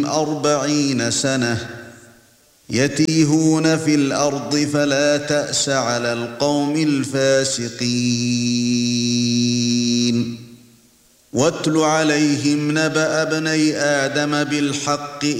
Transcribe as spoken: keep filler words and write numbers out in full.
عليهم أربعين سنة يتيهون في الأرض فلا تأس على القوم الفاسقين واتل عليهم نبأ ابني آدم بالحق